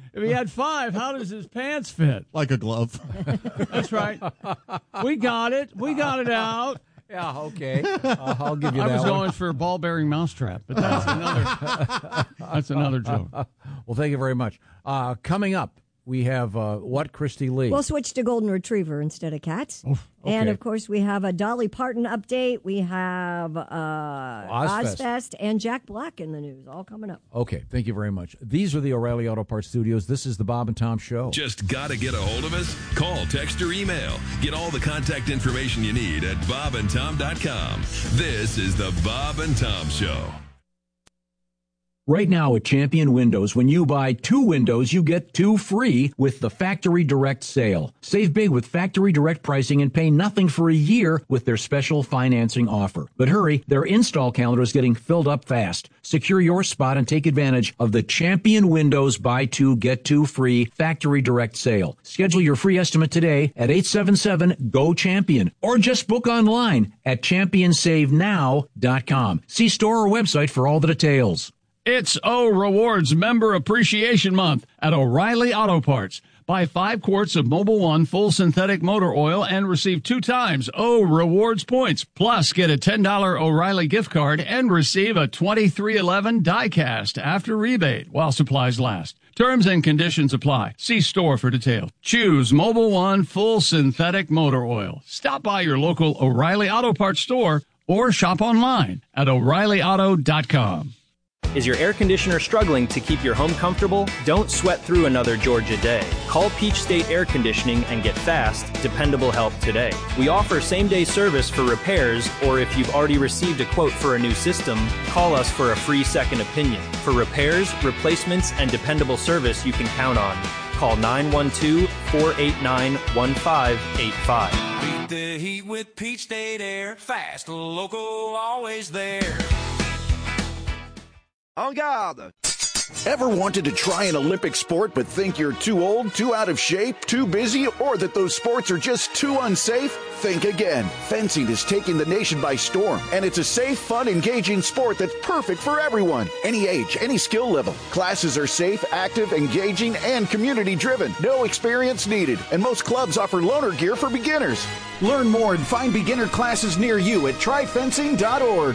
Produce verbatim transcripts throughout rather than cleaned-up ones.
If he had five, how does his pants fit? Like a glove. That's right. We got it. We got it out. Yeah, okay. Uh, I'll give you I that was one. going for a ball-bearing mousetrap, but that's another that's another joke. Well, thank you very much. Uh, coming up, we have uh, what, Christy Lee? We'll switch to Golden Retriever instead of cats. Oh, okay. And, of course, we have a Dolly Parton update. We have uh, Ozfest. Ozfest and Jack Black in the news, all coming up. Okay, thank you very much. These are the O'Reilly Auto Parts Studios. This is the Bob and Tom Show. Just got to get a hold of us? Call, text, or email. Get all the contact information you need at bob and tom dot com. This is the Bob and Tom Show. Right now at Champion Windows, when you buy two windows, you get two free with the Factory Direct sale. Save big with Factory Direct pricing and pay nothing for a year with their special financing offer. But hurry, their install calendar is getting filled up fast. Secure your spot and take advantage of the Champion Windows buy two, get two free Factory Direct sale. Schedule your free estimate today at eight seven seven, G O, CHAMPION or just book online at champion save now dot com. See store or website for all the details. It's O Rewards Member Appreciation Month at O'Reilly Auto Parts. Buy five quarts of Mobil One full synthetic motor oil and receive two times O Rewards points. Plus, get a ten dollars O'Reilly gift card and receive a twenty-three eleven die-cast after rebate while supplies last. Terms and conditions apply. See store for details. Choose Mobil One full synthetic motor oil. Stop by your local O'Reilly Auto Parts store or shop online at O'Reilly Auto dot com. Is your air conditioner struggling to keep your home comfortable? Don't sweat through another Georgia day. Call Peach State Air Conditioning and get fast, dependable help today. We offer same-day service for repairs, or if you've already received a quote for a new system, call us for a free second opinion. For repairs, replacements, and dependable service you can count on. Call nine one two, four eight nine, one five eight five. Beat the heat with Peach State Air. Fast, local, always there. En garde! Ever wanted to try an Olympic sport but think you're too old, too out of shape, too busy, or that those sports are just too unsafe? Think again. Fencing is taking the nation by storm, and it's a safe, fun, engaging sport that's perfect for everyone. Any age, any skill level. Classes are safe, active, engaging, and community-driven. No experience needed, and most clubs offer loaner gear for beginners. Learn more and find beginner classes near you at try fencing dot org.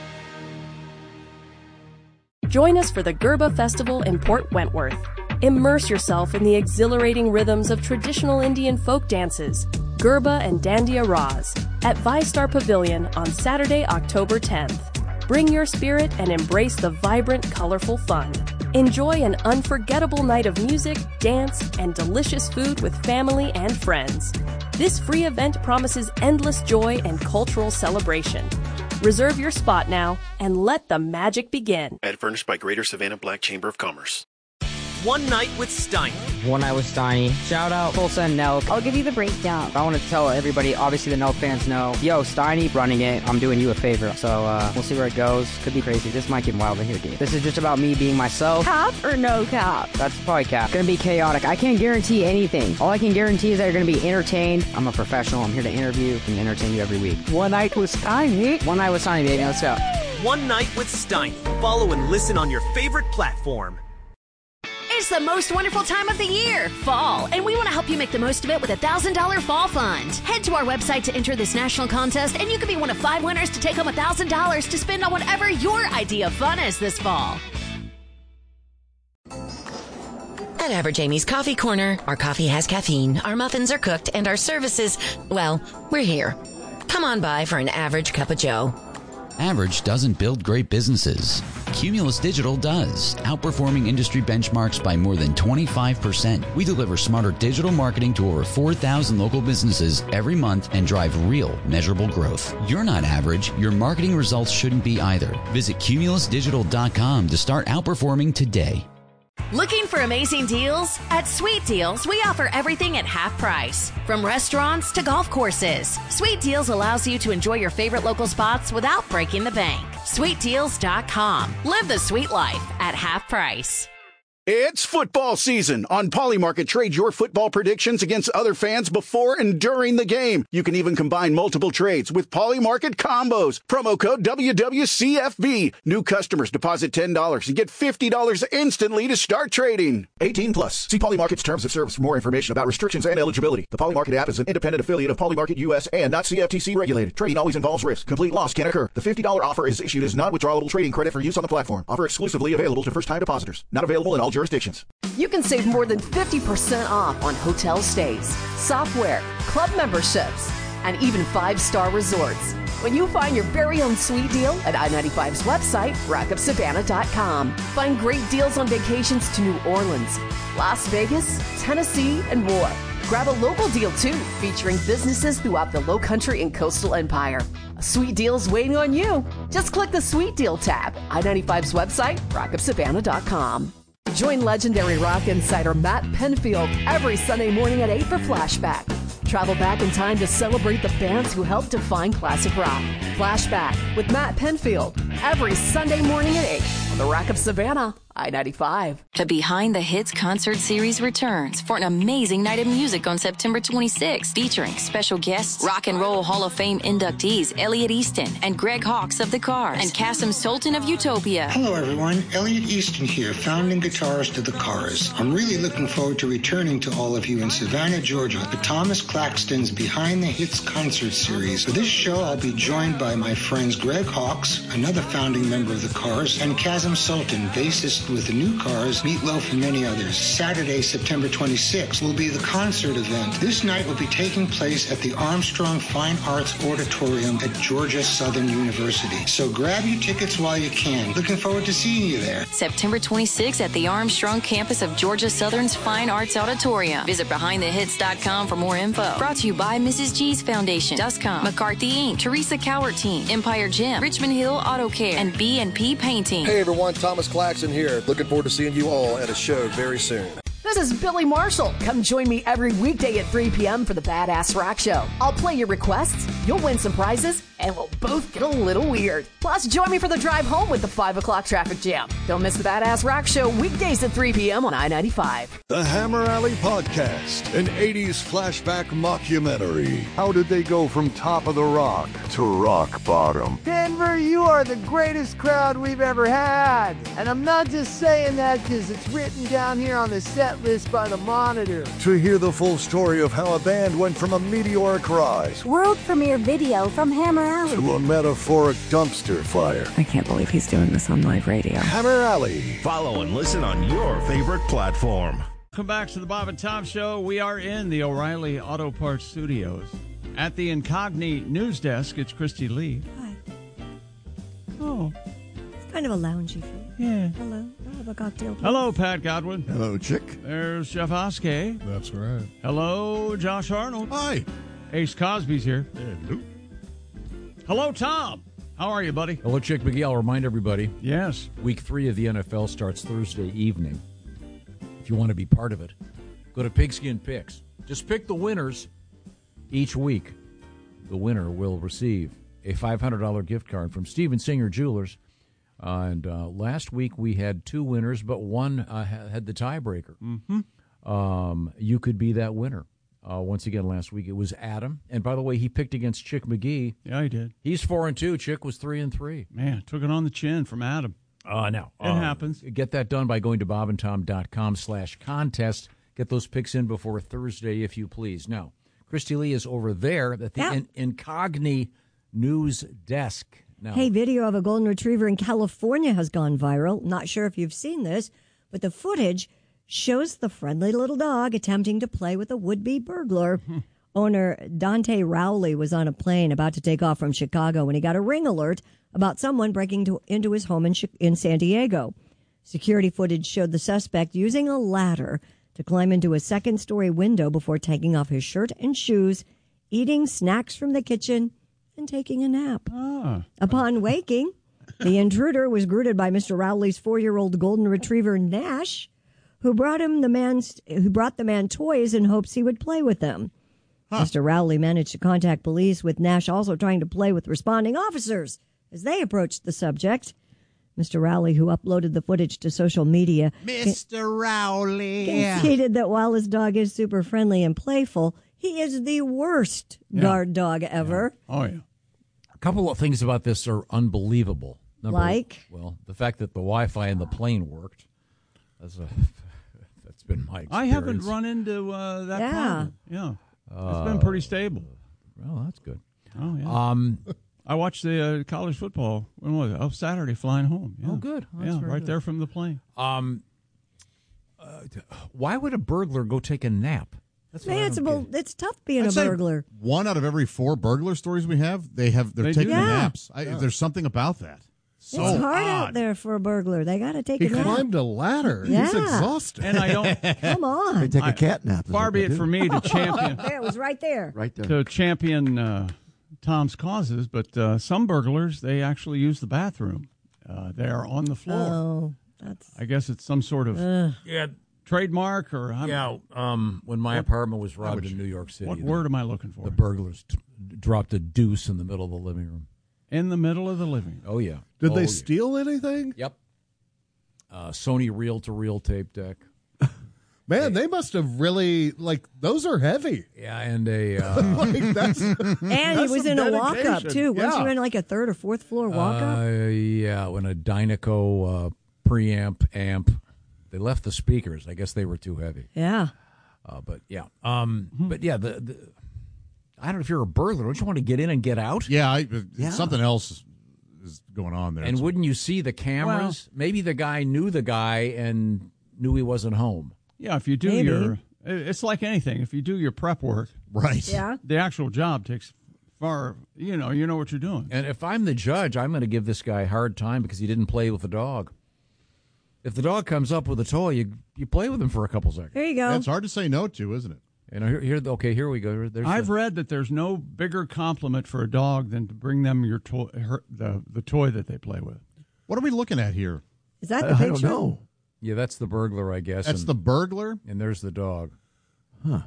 Join us for the Gerba Festival in Port Wentworth. Immerse yourself in the exhilarating rhythms of traditional Indian folk dances, Gerba and Dandiya Raz, at ViStar Pavilion on Saturday, October tenth. Bring your spirit and embrace the vibrant, colorful fun. Enjoy an unforgettable night of music, dance, and delicious food with family and friends. This free event promises endless joy and cultural celebration. Reserve your spot now and let the magic begin. Ad furnished by Greater Savannah Black Chamber of Commerce. One Night with Steiny. One Night with Steiny. Shout out Tulsa and Nelk. I'll give you the breakdown. I want to tell everybody, obviously the Nelk fans know, yo, Steiny running it. I'm doing you a favor. So uh, we'll see where it goes. Could be crazy. This might get wild in here, dude. This is just about me being myself. Cap or no cap? That's probably cap. It's going to be chaotic. I can't guarantee anything. All I can guarantee is that you're going to be entertained. I'm a professional. I'm here to interview and entertain you every week. One Night with Steiny. One Night with Steiny, baby. Let's go. One Night with Steiny. Follow and listen on your favorite platform. It's the most wonderful time of the year, fall, and we want to help you make the most of it with a one thousand dollars Fall Fund. Head to our website to enter this national contest, and you can be one of five winners to take home one thousand dollars to spend on whatever your idea of fun is this fall. At Average Amy's Coffee Corner, our coffee has caffeine, our muffins are cooked, and our services, well, we're here. Come on by for an average cup of joe. Average doesn't build great businesses. Cumulus Digital does, outperforming industry benchmarks by more than twenty-five percent. We deliver smarter digital marketing to over four thousand local businesses every month and drive real, measurable growth. You're not average. Your marketing results shouldn't be either. Visit cumulus digital dot com to start outperforming today. Looking for amazing deals? At Sweet Deals, we offer everything at half price. From restaurants to golf courses, Sweet Deals allows you to enjoy your favorite local spots without breaking the bank. sweet deals dot com. Live the sweet life at half price. It's football season. On Polymarket, trade your football predictions against other fans before and during the game. You can even combine multiple trades with Polymarket combos. Promo code W W C F B. New customers deposit ten dollars and get fifty dollars instantly to start trading. eighteen plus. See Polymarket's terms of service for more information about restrictions and eligibility. The Polymarket app is an independent affiliate of Polymarket U S and not C F T C regulated. Trading always involves risk. Complete loss can occur. The fifty dollars offer is issued as non-withdrawable trading credit for use on the platform. Offer exclusively available to first-time depositors. Not available in all jurisdictions. You can save more than fifty percent off on hotel stays, software, club memberships, and even five-star resorts when you find your very own sweet deal at I ninety-five's website, rock up savannah dot com. Find great deals on vacations to New Orleans, Las Vegas, Tennessee, and more. Grab a local deal, too, featuring businesses throughout the Lowcountry and Coastal Empire. A sweet deal's waiting on you. Just click the Sweet Deal tab. I ninety-five's website, rock up savannah dot com. Join legendary rock insider Matt Penfield every Sunday morning at eight for Flashback. Travel back in time to celebrate the bands who helped define classic rock. Flashback with Matt Penfield every Sunday morning at eight on the Rock of Savannah, I ninety-five. The Behind the Hits concert series returns for an amazing night of music on September twenty-sixth, featuring special guests, Rock and Roll Hall of Fame inductees Elliot Easton and Greg Hawkes of The Cars, and Kasim Sultan of Utopia. Hello, everyone. Elliot Easton here, founding guitarist of The Cars. I'm really looking forward to returning to all of you in Savannah, Georgia, for Thomas Claxton's Behind the Hits concert series. For this show, I'll be joined by my friends Greg Hawkes, another founding member of The Cars, and Kasim Sultan, bassist with the New Cars, Meatloaf, and many others. Saturday, September twenty-sixth, will be the concert event. This night will be taking place at the Armstrong Fine Arts Auditorium at Georgia Southern University. So grab your tickets while you can. Looking forward to seeing you there. September twenty-sixth at the Armstrong campus of Georgia Southern's Fine Arts Auditorium. Visit behind the hits dot com for more info. Brought to you by Missus G's Foundation, Duscom, McCarthy Incorporated, Teresa Cowart Team, Empire Gym, Richmond Hill Auto Care, and B and P Painting. Hey everyone, Thomas Claxton here. Looking forward to seeing you all at a show very soon. This is Billy Marshall. Come join me every weekday at three p.m. for the Badass Rock Show. I'll play your requests, you'll win some prizes, and we'll both get a little weird. Plus, join me for the drive home with the five o'clock traffic jam. Don't miss the Badass Rock Show weekdays at three p.m. on I ninety-five. The Hammer Alley Podcast, an eighties flashback mockumentary. How did they go from top of the rock to rock bottom? Denver, you are the greatest crowd we've ever had. And I'm not just saying that because it's written down here on the set list by the Monitor. To hear the full story of how a band went from a meteoric rise, world premiere video from Hammer Alley, to a metaphoric dumpster fire. I can't believe he's doing this on live radio. Hammer Alley. Follow and listen on your favorite platform. Welcome back to the Bob and Tom Show. We are in the O'Reilly Auto Parts studios. At the Incogni news desk, it's Christy Lee. Hi. Oh. It's kind of a loungy feel. Yeah. Hello. I'll have a cocktail, please. Hello, Pat Godwin. Hello, Chick. There's Chef Oskay. That's right. Hello, Josh Arnold. Hi. Ace Cosby's here. Hello. Hello, Tom. How are you, buddy? Hello, Chick McGee. I'll remind everybody. Yes. Week three of the N F L starts Thursday evening. If you want to be part of it, go to Pigskin Picks. Just pick the winners each week. The winner will receive a five hundred dollars gift card from Steven Singer Jewelers. Uh, and uh, last week we had two winners, but one uh, had the tiebreaker. Mm-hmm. Um, you could be that winner. Uh, once again, last week it was Adam. And by the way, he picked against Chick McGee. Yeah, he did. He's four and two. Chick was three and three. Man, took it on the chin from Adam. Uh, no. It uh, happens. Get that done by going to bob and tom dot com slash contest. Get those picks in before Thursday, if you please. Now, Christy Lee is over there at the yeah. in- Incogni news desk. Now, hey, video of a golden retriever in California has gone viral. Not sure if you've seen this, but the footage shows the friendly little dog attempting to play with a would-be burglar. Owner Dante Rowley was on a plane about to take off from Chicago when he got a ring alert about someone breaking to, into his home in, in San Diego. Security footage showed the suspect using a ladder to climb into a second-story window before taking off his shirt and shoes, eating snacks from the kitchen, and taking a nap. Ah. Upon waking, the intruder was greeted by Mister Rowley's four-year-old golden retriever, Nash, who brought him the man's who brought the man toys in hopes he would play with them. Huh. Mister Rowley managed to contact police, with Nash also trying to play with responding officers as they approached the subject. Mister Rowley, who uploaded the footage to social media, Mister Rowley conceded that while his dog is super friendly and playful, he is the worst Yeah. guard dog ever. Yeah. Oh, yeah. A couple of things about this are unbelievable. Number, Like? Well, the fact that the Wi-Fi in the plane worked. That's a, that's been my experience. I haven't run into uh, that Yeah. problem. Yeah. Uh, It's been pretty stable. Well, that's good. Oh, yeah. Um, I watched the uh, college football, when was it? Oh, Saturday, flying home. Yeah. Oh, good. Oh, that's yeah, very right good. there from the plane. Um, uh, why would a burglar go take a nap? That's what I Man, it's, a, don't bu- it's tough being I'd a say burglar. One out of every four burglar stories we have, they have they're They do. taking Yeah. naps. I, Yeah. There's something about that. So it's hard odd. out there for a burglar. They got to take He a nap. climbed a ladder. Yeah. He's exhausted. And I don't. Come on. They take I- a cat nap. is Far what be they it do. for me to champion There, it was right there. Right there. to champion uh, Tom's causes, but uh, some burglars, they actually use the bathroom. Uh, they are on the floor. Oh, that's. I guess it's some sort of Ugh. Yeah, trademark or I don't yeah. Um, when my What- apartment was robbed would in you- New York City, What the, word am I looking for? the burglars t- dropped a deuce in the middle of the living room. In the middle of the living room. Oh yeah. Did oh, they yeah. steal anything? Yep. Uh, Sony reel-to-reel tape deck. Man, they must have really, like, those are heavy. Yeah, and a uh, like, that's, And he that's was some in a walk up, dedication. too. Weren't Yeah. you in like a third or fourth floor walk up? uh, yeah, when a Dynaco uh, preamp amp, they left the speakers. I guess they were too heavy. Yeah. Uh, but yeah, um, but yeah, the, the I don't know if you're a burglar, don't you want to get in and get out? Yeah, I, Yeah. something else is going on there. And So- wouldn't you see the cameras? Maybe the guy knew the guy and knew he wasn't home. Yeah, if you do Maybe. your, it's like anything. If you do your prep work, right? Yeah. the actual job takes far. You know, you know what you're doing. And if I'm the judge, I'm going to give this guy a hard time because he didn't play with the dog. If the dog comes up with a toy, you you play with him for a couple seconds. There you go. That's hard to say no to, isn't it? And here, here okay, here we go. There's I've the, read that there's no bigger compliment for a dog than to bring them your toy, her, the the toy that they play with. What are we looking at here? Is that the I picture? don't know. yeah, that's the burglar, I guess. That's and, the burglar. and there's the dog. Huh.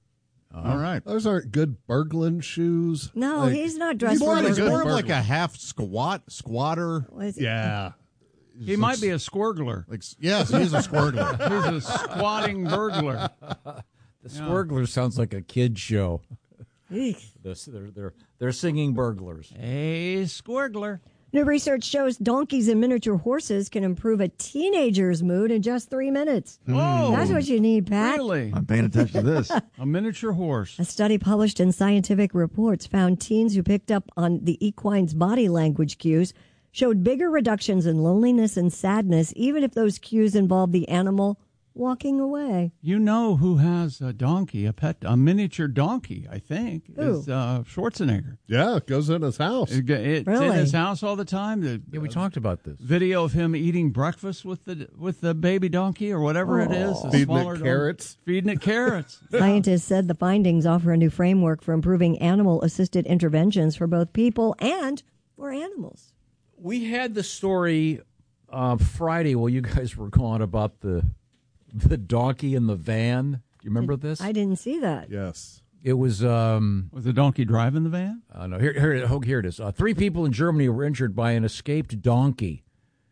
All right. Those aren't good burgling shoes. No, Like, he's not He's dressed more, for he's burglar. more of like a half squat squatter. What is he? Yeah. He might be a squirgler. Like, yes, he's a squirgler. He's a squatting burglar. The Squirgler sounds like a kid's show. Eek. This, they're, they're, they're singing burglars. A squirgler. New research shows donkeys and miniature horses can improve a teenager's mood in just three minutes. Whoa. That's what you need, Pat. Really? I'm paying attention to this. A miniature horse. A study published in Scientific Reports found teens who picked up on the equine's body language cues showed bigger reductions in loneliness and sadness, even if those cues involved the animal walking away. You know who has a donkey, a pet, a miniature donkey, I think, Who? is uh, Schwarzenegger. Yeah, it goes in his house. It- It's Really? in his house all the time. The, Yeah, we uh, talked about this. video of him eating breakfast with the with the baby donkey or whatever it is. the Feeding it smaller don- carrots. Feeding it carrots. Scientists said the findings offer a new framework for improving animal-assisted interventions for both people and for animals. We had the story uh, Friday while you guys were gone about the the donkey in the van. Do you remember this? I didn't see that. Yes. It was. Um, Was the donkey driving the van? uh, no, here, here, oh, here it is. Uh, three people in Germany were injured by an escaped donkey.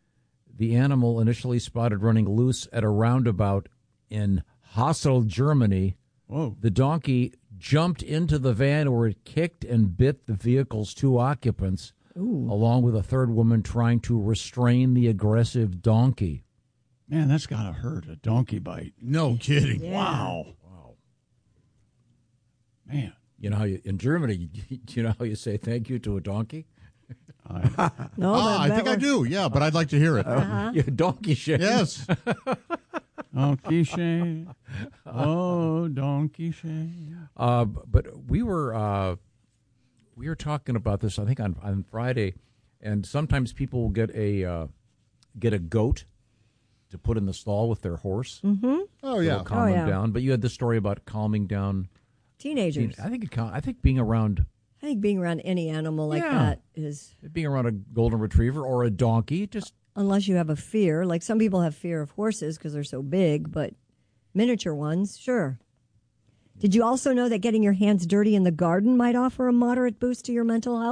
The animal, initially spotted running loose at a roundabout in Hassel, Germany. Whoa. The donkey jumped into the van where it kicked and bit the vehicle's two occupants, Ooh. along with a third woman trying to restrain the aggressive donkey. Man, that's got to hurt, a donkey bite. No kidding. Yeah. Wow. Wow. Man. You know how you, in Germany, you know how you say thank you to a donkey? I, No, Ah, I that- think that I was- do. Yeah, but I'd like to hear it. Uh-huh. Yeah, donkey shame. Yes. donkey shame. Oh, donkey shame. Uh, but we were uh, we were talking about this, I think, on, on Friday, and sometimes people will get a uh, get a goat to put in the stall with their horse. Mm-hmm. Oh, It'll yeah. calm Oh, them yeah. down. But you had this story about calming down. Teenagers. I think it, cal- I think being around I think being around any animal like Yeah. that is, being around a golden retriever or a donkey just unless you have a fear, like some people have fear of horses because they're so big, but miniature ones, sure. Did you also know that getting your hands dirty in the garden might offer a moderate boost to your mental health?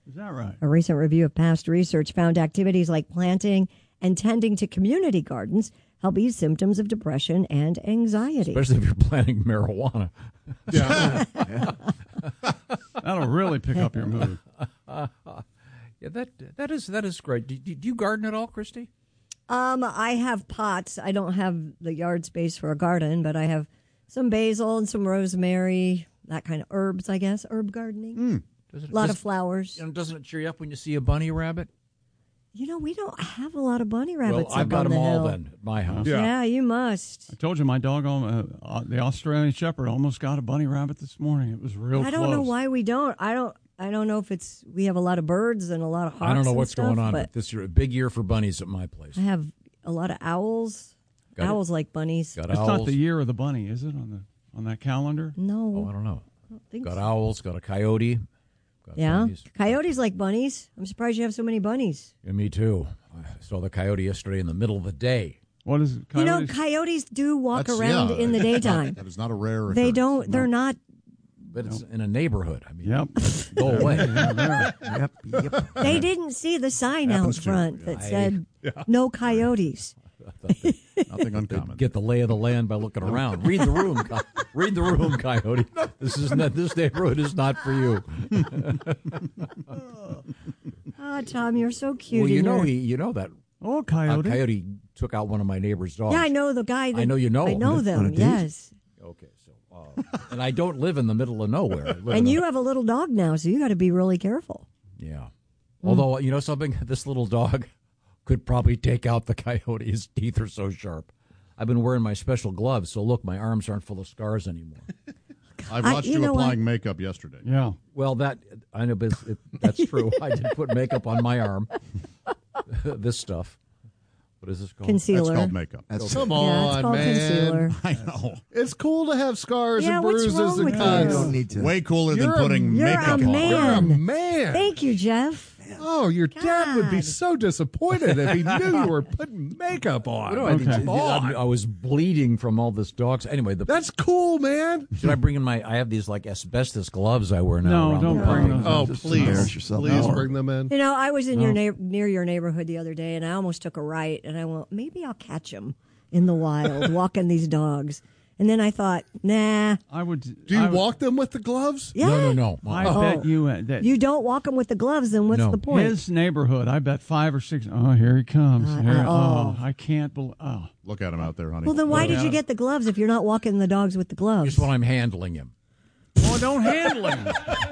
Is that right? A recent review of past research found activities like planting and tending to community gardens help ease symptoms of depression and anxiety. Especially if you're planting marijuana. Yeah. That'll really pick up your mood. yeah, that that is that is great. Do, do, do you garden at all, Christy? Um, I have pots. I don't have the yard space for a garden, but I have some basil and some rosemary, that kind of herbs, I guess, herb gardening. Mm. Does it, a lot does, of flowers. And doesn't it cheer you up when you see a bunny rabbit? You know, we don't have a lot of bunny rabbits. Well, I've up got on them the all hill. then at my house. Yeah. yeah, you must. I told you my dog, uh, the Australian Shepherd, almost got a bunny rabbit this morning. It was real I close. don't know why we don't. I don't. I don't know if it's we have a lot of birds and a lot of hawks. I don't know and what's stuff, going on, but, but this is a big year for bunnies at my place. I have a lot of owls. Got owls it. like bunnies. Got it's owls. not the year of the bunny, is it, on the on that calendar? No. Oh, I don't know. I don't think got so. owls. Got a coyote. Got Yeah, bunnies. coyotes like bunnies. I'm surprised you have so many bunnies. Yeah, me too. I saw the coyote yesterday in the middle of the day. What is it? You know, coyotes do walk That's- around yeah, in the daytime. That is not a rare. They occurrence. don't. They're not. But it's in a neighborhood. I mean, Yep. go away. Yep, yep. They didn't see the sign out Happens too. front that I- said Yeah. "No coyotes." Nothing uncommon. Get the lay of the land by looking around. Read the room. Co- Read the room, coyote. This is not. This neighborhood is not for you. Ah, Tom, you're so cute. Well, you in know, your- he, you know that Oh, a coyote. coyote took out one of my neighbor's dogs. Yeah, I know the guy. That, I know you know I him. know On a them. date? Yes. Okay, so uh, and I don't live in the middle of nowhere. I live And in you a, have a little dog now, so you got to be really careful. yeah. Although you know something, this little dog could probably take out the coyote. His teeth are so sharp. I've been wearing my special gloves, so look, my arms aren't full of scars anymore. I've I- watched you you, know applying what? makeup yesterday. Yeah. Well, that I know, but it, that's true. I did put makeup on my arm. This stuff. What is this called? Concealer. That's called makeup. That's Come Yeah, it's on, called man. concealer. I know. It's cool to have scars Yeah, and what's bruises wrong and with you cuts. don't need to. Way cooler than You're a- putting You're makeup a on. man. You're a man. Thank you, Jeff. Oh, your dad would be God. so disappointed if he knew you were putting makeup on. I, think- Okay. I, I was bleeding from all this dogs. Anyway, the, That's cool, man. should I bring in my? I have these like asbestos gloves I wear now. No, around don't the bring puppy. those. Oh, Just please. embarrass yourself. Please No. bring them in. You know, I was in Oh. your na- near your neighborhood the other day, and I almost took a right, and I went, maybe I'll catch him in the wild, walking these dogs. And then I thought, nah. I would. Do you I would- walk them with the gloves? Yeah. No, no, no. I Oh. bet you uh, that You don't walk them with the gloves, then what's No. the point? his neighborhood. I bet five or six. Oh, here he comes. Uh, Here, uh, oh. oh. I can't believe. Oh, Look at him out there, honey. well, then why Look did at you it. get the gloves if you're not walking the dogs with the gloves? Just when I'm handling him. oh, don't handle him.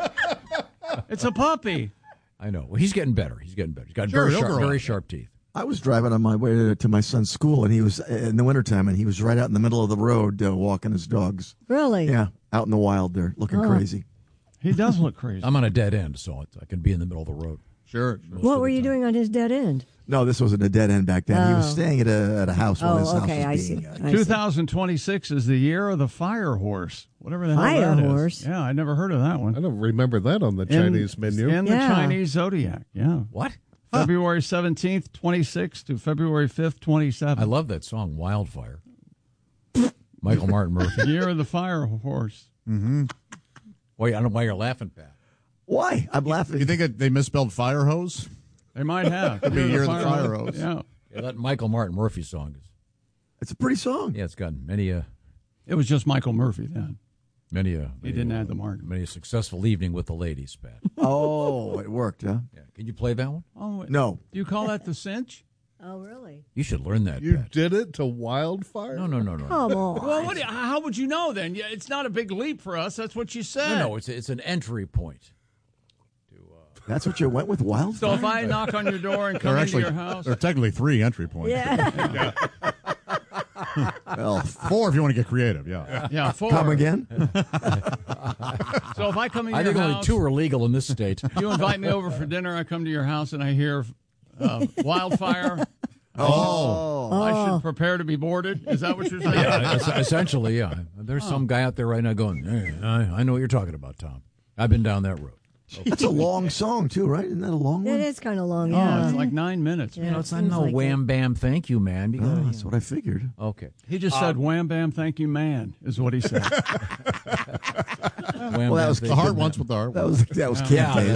It's a puppy. I know. Well, he's getting better. He's getting better. He's got Sure, very he'll sharp, grow very up. sharp teeth. I was driving on my way to, to my son's school, and he was in the wintertime, and he was right out in the middle of the road uh, walking his dogs. Really? Yeah, out in the wild there, looking Oh. crazy. He does look crazy. I'm on a dead end, so I can be in the middle of the road. Sure. What were you doing on his dead end? No, this wasn't a dead end back then. He was Oh. staying at a at a house while his Oh, house okay, I was see. being. Uh, I see. twenty twenty-six is the year of the fire horse. Whatever the Fire hell that is. horse? Yeah, I never heard of that I one. don't remember that on the In- Chinese menu. In the Yeah. Chinese zodiac. Yeah. What? February seventeenth, twenty-sixth to February fifth, I twenty-seventh. love that song, Wildfire. Michael Martin Murphy. Year of the fire horse. Mm-hmm. Why, I don't know why you're laughing, Pat. Why? I'm laughing. You think it, they misspelled fire hose? They might have. Could be Year of the Fire Hose. Yeah. Yeah, that Michael Martin Murphy song is. It's a pretty song. Yeah, it's got many a It was just Michael Murphy then. many a. He didn't add the Martin. Many a successful evening with the ladies, Pat. Oh, it worked, huh? Yeah. Can you play that one? Oh, wait. No. Do you call that the cinch? Oh, really? You should learn that, You Pat. did it to Wildfire? No, no, no, no. Come on. Well, what do you- how would you know then? Yeah, it's not a big leap for us. That's what you said. No, no, it's it's an entry point. That's what you went with, Wildfire? So if I knock on your door and come There are into actually your house, there are technically three entry points. Yeah. Well, Four if you want to get creative. Yeah. yeah, four. come again? So if I come in I your think house, only two are legal in this state. you invite me over for dinner. I come to your house and I hear uh, wildfire. Oh. I should prepare to be boarded. Is that what you're saying? Yeah, es- essentially, yeah. There's some guy out there right now going, hey, I, I know what you're talking about, Tom. I've been down that road. It's a long song, too, right? Isn't that a long one? It is kind of long, Oh, yeah. it's like nine minutes. Yeah, You know, it it's not seems no like wham bam thank you, man. You Oh, gotta, you that's know. what I figured. Okay. He just said, "Wham bam, thank you, man," is what he said. Well, that was the heart wants with the heart. That was that was camp days.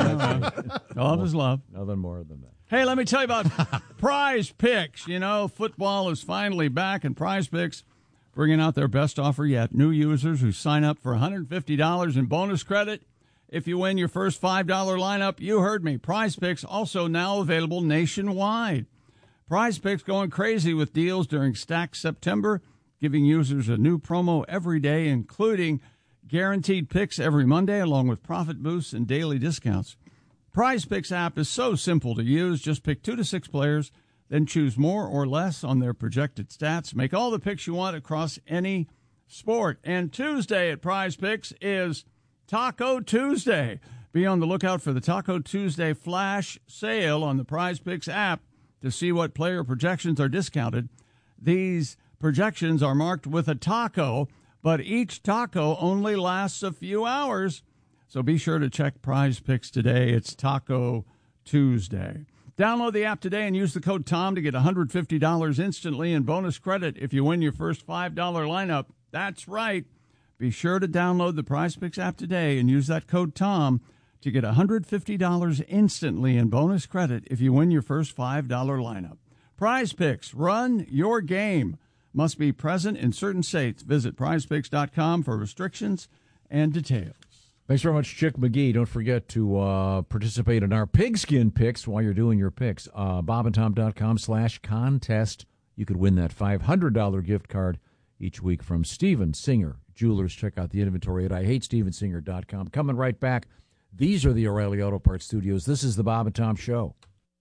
Love is love. Nothing more than that. Hey, let me tell you about Prize Picks. You know, football is finally back, and Prize Picks bringing out their best offer yet. New users who sign up for one hundred fifty dollars in bonus credit if you win your first five dollar lineup. You heard me. Prize Picks also now available nationwide. Prize Picks going crazy with deals during Stack September, giving users a new promo every day, including guaranteed picks every Monday, along with profit boosts and daily discounts. Prize Picks app is so simple to use. Just pick two to six players, then choose more or less on their projected stats. Make all the picks you want across any sport. And Tuesday at Prize Picks is Taco Tuesday. Be on the lookout for the Taco Tuesday flash sale on the Prize Picks app to see what player projections are discounted. These projections are marked with a taco, but each taco only lasts a few hours. So be sure to check Prize Picks today. It's Taco Tuesday. Download the app today and use the code TOM to get one hundred fifty dollars instantly in bonus credit if you win your first five dollar lineup. That's right. Be sure to download the Prize Picks app today and use that code TOM to get one hundred fifty dollars instantly in bonus credit if you win your first five dollar lineup. Prize Picks, run your game. Must be present in certain states. Visit prize picks dot com for restrictions and details. Thanks very much, Chick McGee. Don't forget to uh, participate in our pigskin picks while you're doing your picks. Uh, bob and tom dot com slash contest. You could win that five hundred dollars gift card each week from Steven Singer Jewelers. Check out the inventory at I hate steven singer dot com. Coming right back. These are the O'Reilly Auto Parts Studios. This is the Bob and Tom Show.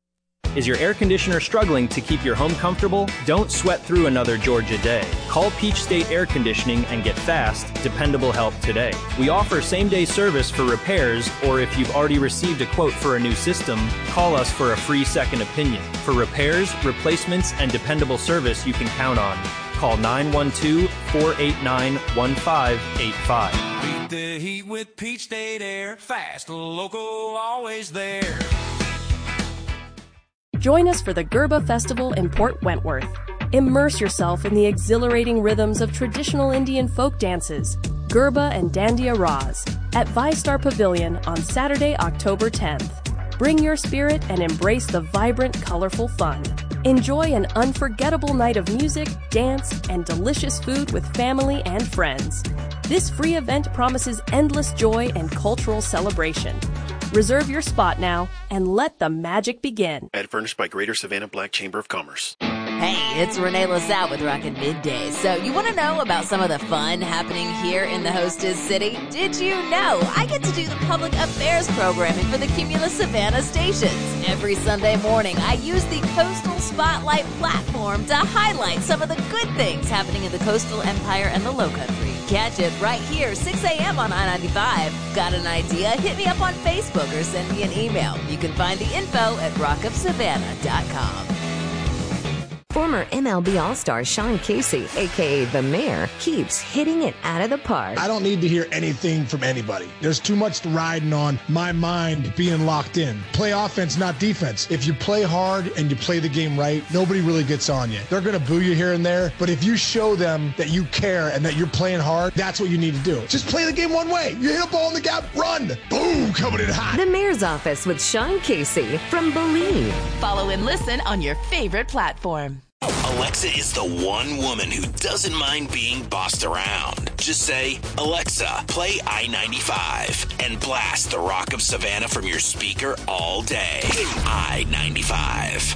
Is your air conditioner struggling to keep your home comfortable? Don't sweat through another Georgia day. Call Peach State Air Conditioning and get fast, dependable help today. We offer same-day service for repairs, or if you've already received a quote for a new system, call us for a free second opinion. For repairs, replacements, and dependable service you can count on. Call nine one two, four eight nine, one five eight five. Beat the heat with Peach State Air. Fast, local, always there. Join us for the Gerba Festival in Port Wentworth. Immerse yourself in the exhilarating rhythms of traditional Indian folk dances, Gerba and Dandiya Raz, at ViStar Pavilion on Saturday, October tenth. Bring your spirit and embrace the vibrant, colorful fun. Enjoy an unforgettable night of music, dance, and delicious food with family and friends. This free event promises endless joy and cultural celebration. Reserve your spot now and let the magic begin. Ad furnished by Greater Savannah Black Chamber of Commerce. Hey, it's Renee LaSalle with Rockin' Midday. So you want to know about some of the fun happening here in the hostess city? Did you know I get to do the public affairs programming for the Cumulus Savannah stations? Every Sunday morning, I use the Coastal Spotlight platform to highlight some of the good things happening in the coastal empire and the Lowcountry. Catch it right here, six a.m. on I ninety-five. Got an idea? Hit me up on Facebook or send me an email. You can find the info at rock of savannah dot com. Former M L B All-Star Sean Casey, a k a. The Mayor, keeps hitting it out of the park. I don't need to hear anything from anybody. There's too much riding on my mind being locked in. Play offense, not defense. If you play hard and you play the game right, nobody really gets on you. They're going to boo you here and there, but if you show them that you care and that you're playing hard, that's what you need to do. Just play the game one way. You hit a ball in the gap, run. Boom, coming in hot. The Mayor's Office with Sean Casey from Believe. Follow and listen on your favorite platform. Alexa is the one woman who doesn't mind being bossed around. Just say, Alexa, play I ninety-five, and blast the Rock of Savannah from your speaker all day. I ninety-five.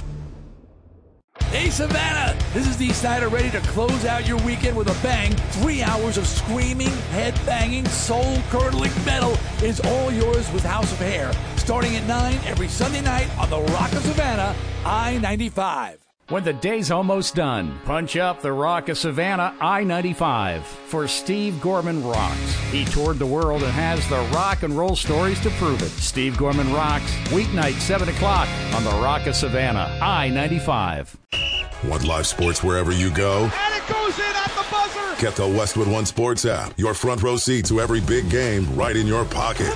Hey Savannah, this is Dee Snider, ready to close out your weekend with a bang. Three hours of screaming, head-banging, soul-curdling metal is all yours with House of Hair. Starting at nine every Sunday night on the Rock of Savannah, I ninety-five. When the day's almost done, punch up the Rock of Savannah I ninety-five for Steve Gorman Rocks. He toured the world and has the rock and roll stories to prove it. Steve Gorman Rocks, weeknight seven o'clock on the Rock of Savannah I ninety-five. Want live sports wherever you go? And it goes in at the buzzer! Get the Westwood One Sports app. Your front row seat to every big game right in your pocket.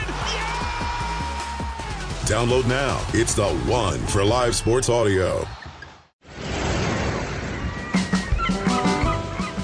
Download now. It's the one for live sports audio.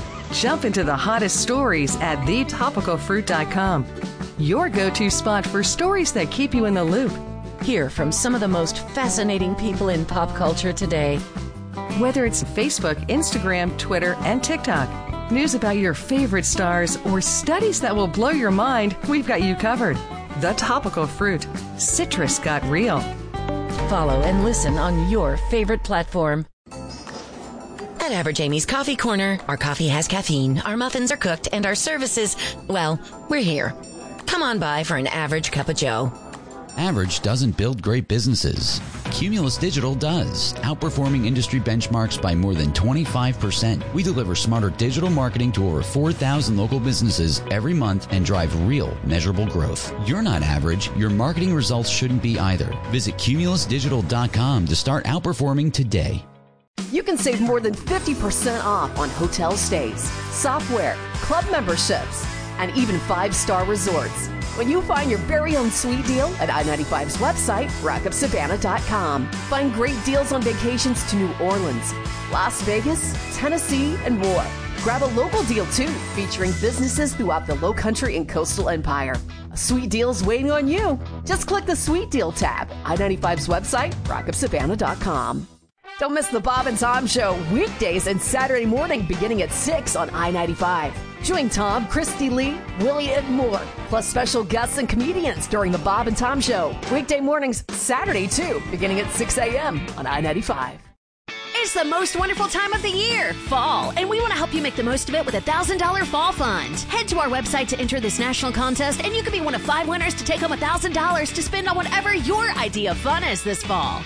Jump into the hottest stories at the topical fruit dot com. Your go-to spot for stories that keep you in the loop. Hear from some of the most fascinating people in pop culture today. Whether it's Facebook, Instagram, Twitter, and TikTok, news about your favorite stars, or studies that will blow your mind, we've got you covered. The Topical Fruit. Citrus got real. Follow and listen on your favorite platform. At Average Amy's Coffee Corner, our coffee has caffeine, our muffins are cooked, and our services, well, we're here. Come on by for an average cup of joe. Average doesn't build great businesses. Cumulus Digital does, outperforming industry benchmarks by more than twenty-five percent. We deliver smarter digital marketing to over four thousand local businesses every month and drive real, measurable growth. You're not average. Your marketing results shouldn't be either. Visit cumulus digital dot com to start outperforming today. You can save more than fifty percent off on hotel stays, software, club memberships, and even five-star resorts when you find your very own sweet deal at I ninety-five's website, rock up savannah dot com. Find great deals on vacations to New Orleans, Las Vegas, Tennessee, and more. Grab a local deal, too, featuring businesses throughout the Lowcountry and Coastal Empire. A sweet deal's waiting on you. Just click the Sweet Deal tab. I ninety-five's website, rock up savannah dot com. Don't miss the Bob and Tom Show weekdays and Saturday morning beginning at six on I ninety-five. Join Tom, Christy Lee, Willie, and more, plus special guests and comedians during the Bob and Tom Show. Weekday mornings, Saturday too, beginning at six a.m. on I ninety-five. It's the most wonderful time of the year, fall, and we want to help you make the most of it with a one thousand dollars Fall Fund. Head to our website to enter this national contest, and you could be one of five winners to take home one thousand dollars to spend on whatever your idea of fun is this fall.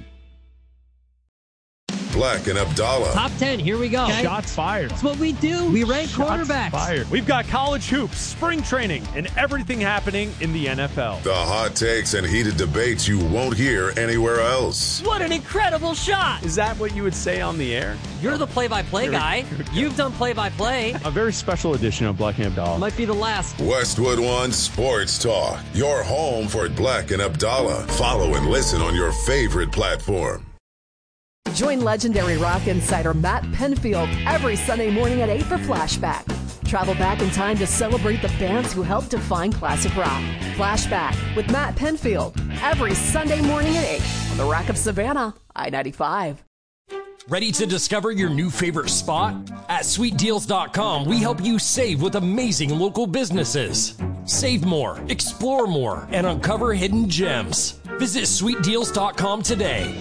Black and Abdallah. Top ten, here we go. Okay. Shots fired. That's what we do. We rank Shots quarterbacks. Fired. We've got college hoops, spring training, and everything happening in the N F L. The hot takes and heated debates you won't hear anywhere else. What an incredible shot. Is that what you would say on the air? You're the play-by-play guy. You've done play-by-play. A very special edition of Black and Abdallah. Might be the last. Westwood One Sports Talk. Your home for Black and Abdallah. Follow and listen on your favorite platform. Join legendary rock insider Matt Penfield every Sunday morning at eight for Flashback. Travel back in time to celebrate the bands who helped define classic rock. Flashback with Matt Penfield every Sunday morning at eight on the Rock of Savannah, I ninety-five. Ready to discover your new favorite spot? At sweet deals dot com, we help you save with amazing local businesses. Save more, explore more, and uncover hidden gems. Visit sweet deals dot com today.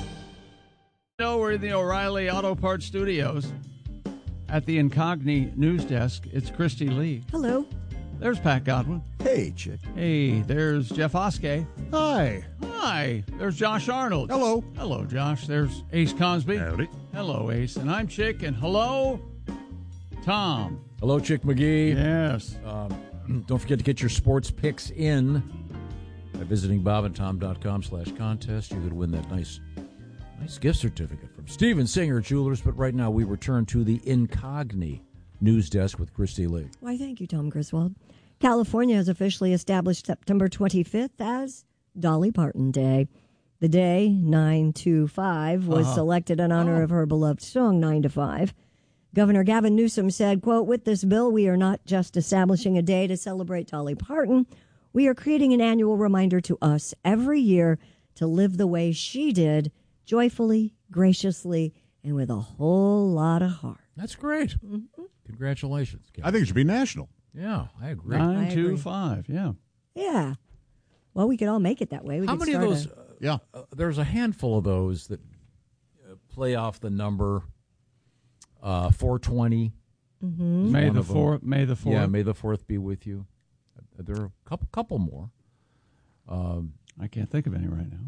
No, we're in the O'Reilly Auto Parts Studios. At the Incogni News Desk, it's Christy Lee. Hello. There's Pat Godwin. Hey, chick. Hey, there's Jeff Oskey. Hi. Hi. There's Josh Arnold. Hello. Hello, Josh. There's Ace Cosby. Howdy. Hello, Ace. And I'm Chick. And hello, Tom. Hello, Chick McGee. Yes. Um, don't forget to get your sports picks in by visiting bob and tom dot com slash contest. You could win that nice Nice gift certificate from Steven Singer Jewelers. But right now we return to the Incogni News Desk with Christy Lee. Why, thank you, Tom Griswold. California has officially established September twenty-fifth as Dolly Parton Day. The day, nine two five, was Uh-huh. selected in honor Oh. of her beloved song, nine to five. Governor Gavin Newsom said, quote, with this bill, we are not just establishing a day to celebrate Dolly Parton. We are creating an annual reminder to us every year to live the way she did, joyfully, graciously, and with a whole lot of heart. That's great. Mm-hmm. Congratulations, Kevin. I think it should be national. Yeah, I agree. Nine I two agree. five. Yeah. Yeah. Well, we could all make it that way. We How could many of start those? a- Uh, yeah, uh, there's a handful of those that uh, play off the number uh, four twenty. Mhm. May One the of them. fourth. May the fourth. Yeah, May the fourth be with you. Uh, There are a couple, couple more. Um, I can't think of any right now.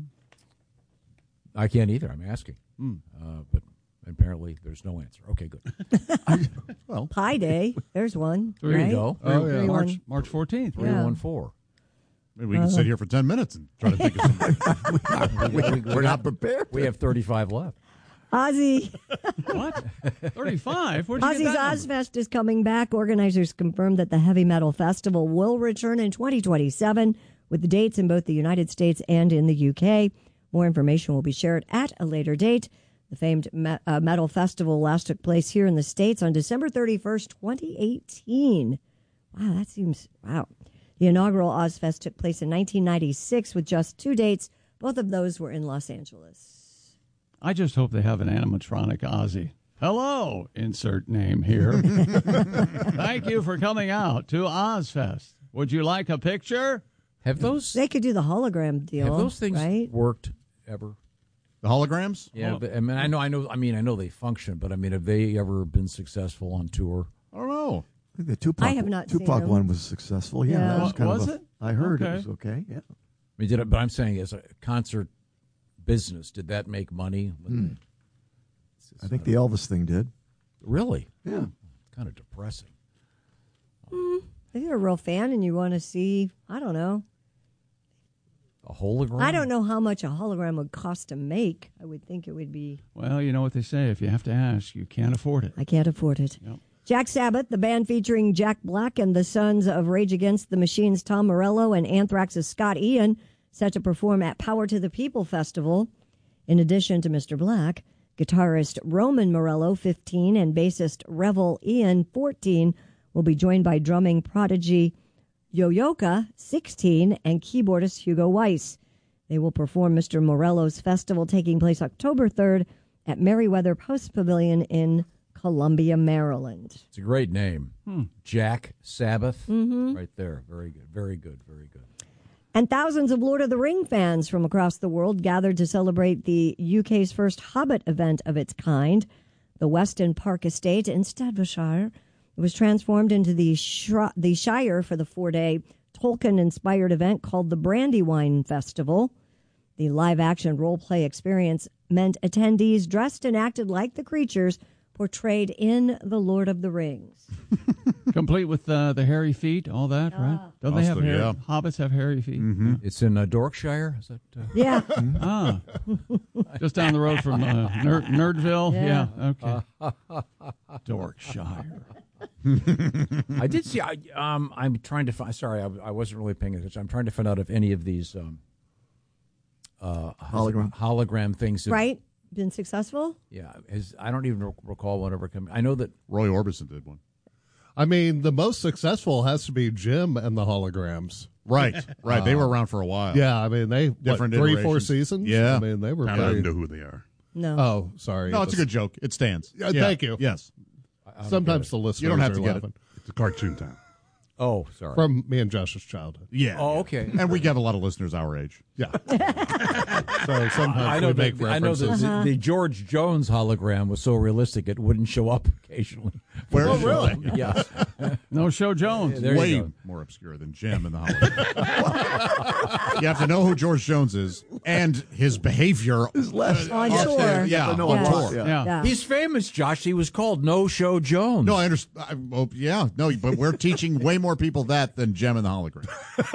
I can't either. I'm asking, Hmm. uh, but apparently there's no answer. Okay, good. well, Pi Day. There's one. There you right? go. Oh, Three, yeah. one. March March fourteenth. Three one four. Maybe we can Uh, sit here for ten minutes and try to think of something. We're not prepared. We have thirty-five left. Ozzy. What? thirty-five? Where'd you Ozzy's get that Ozfest is coming back. Organizers confirmed that the Heavy Metal Festival will return in twenty twenty-seven with the dates in both the United States and in the U K. More information will be shared at a later date. The famed me- uh, metal festival last took place here in the States on December thirty-first, twenty eighteen. Wow, that seems, wow. The inaugural Ozfest took place in nineteen ninety-six with just two dates. Both of those were in Los Angeles. I just hope they have an animatronic Ozzy. Hello, insert name here. Thank you for coming out to Ozfest. Would you like a picture? Have those? They could do the hologram deal. Have those things right? worked ever? The holograms? Yeah, Oh. but I mean, I know, I know, I mean, I know they function, but I mean, have they ever been successful on tour? I don't know. I think the Tupac, I have not seen Tupac them. one was successful. Yeah, Yeah. that was kind Was of a, it? I heard Okay. it was okay. Yeah. I mean, did it, but I'm saying as a concert business, did that make money? Hmm. I think the Elvis thing did. Really? Yeah. Kind of depressing. Mm, if you're a real fan and you want to see, I don't know. A hologram? I don't know how much a hologram would cost to make. I would think it would be. Well, you know what they say. If you have to ask, you can't afford it. I can't afford it. Yep. Jack Sabbath, the band featuring Jack Black and the sons of Rage Against the Machine's Tom Morello and Anthrax's Scott Ian, set to perform at Power to the People Festival. In addition to Mister Black, guitarist Roman Morello, fifteen, and bassist Revel Ian, fourteen, will be joined by drumming prodigy Yoyoka, sixteen, and keyboardist Hugo Weiss. They will perform Mister Morello's festival taking place October third at Merriweather Post Pavilion in Columbia, Maryland. It's a great name. Hmm. Jack Sabbath. Mhm. Right there. Very good. Very good. Very good. And thousands of Lord of the Ring fans from across the world gathered to celebrate the U K's first Hobbit event of its kind. The Weston Park Estate in Staffordshire was transformed into the, Shri- the Shire for the four-day Tolkien-inspired event called the Brandywine Festival. The live-action role-play experience meant attendees dressed and acted like the creatures portrayed in The Lord of the Rings. Complete with uh, the hairy feet, all that, right? Don't they have Must have, hair? yeah. Hobbits have hairy feet. Mm-hmm. It's in uh, Dorkshire. Is that? Uh... Yeah. Ah, just down the road from uh, Ner- Nerdville. Yeah. Yeah. Okay. Dorkshire. I did see. I, um, I'm trying to find. Sorry, I, I wasn't really paying attention. I'm trying to find out if any of these um, uh, Hologram. hologram things. Have, Right? Been successful? Yeah. Has, I don't even recall one ever coming. I know that Roy Orbison did one. I mean, the most successful has to be Jim and the holograms. Right, right. They were around for a while. Yeah, I mean, they Different what, three, four iterations. seasons. Yeah. I mean, they were I don't very. know who they are. No. Oh, sorry. No, it's a good joke. It stands. Yeah, thank you. Yes. Sometimes the listeners You don't have are to get laughing. it. It's a cartoon time. Oh, sorry. From me and Josh's childhood. Yeah. Oh, okay. And we have a lot of listeners our age. Yeah. So sometimes I know we that, make I know references. that the, the George Jones hologram was so realistic it wouldn't show up occasionally. Where- Oh, really? Yes. No Show Jones. Yeah, there you Way go. more obscure than Jim and the hologram. You have to know who George Jones is and his behavior. Is less On Yes, tour. yeah, know on a lot, tour. yeah. Yeah. Yeah. He's famous, Josh. He was called No Show Jones. No, I understand. I, well, yeah, no, but we're teaching way more people that than Gem and the hologram.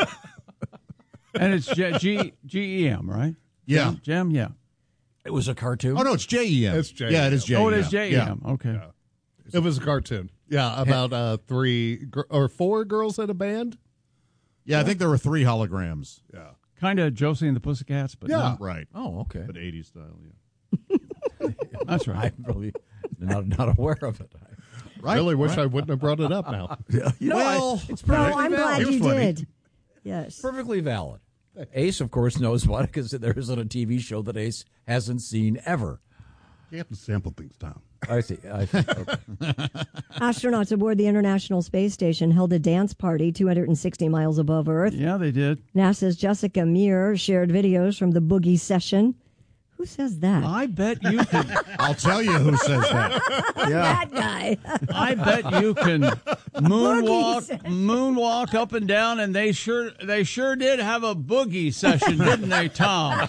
And it's G- G- G E M, right? Yeah. Gem, yeah. It was a cartoon. Oh no, it's J E M. It's J E M. Yeah, it is J E M. Oh, it is J E M. Yeah. Okay. It was a cartoon. Yeah, about uh, three gr- or four girls in a band. Yeah, I think there were three holograms. Yeah. Kind of Josie and the Pussycats, but Yeah. not- Right. Oh, okay. But eighties style, yeah. that's right. I'm really not, not aware of it. I really wish I wouldn't have brought it up now. No, Well, I, it's No, perfectly I'm valid. glad He was you funny. did. Yes. Perfectly valid. Ace, of course, knows about it because there isn't a T V show that Ace hasn't seen ever. You have to sample things down. I see. I see. Okay. Astronauts aboard the International Space Station held a dance party two hundred sixty miles above Earth. Yeah, they did. NASA's Jessica Meir shared videos from the boogie session. Who says that? I bet you can. I'll tell you who says that. That guy. I bet you can moonwalk, session. moonwalk up and down, and they sure they sure did have a boogie session, didn't they, Tom?